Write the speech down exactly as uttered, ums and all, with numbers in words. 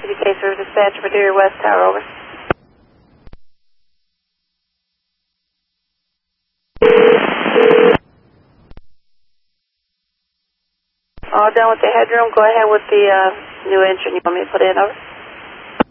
C B K Service Dispatch for Deer West Tower, over. All done with the headroom. Go ahead with the uh, new engine you want me to put in, over.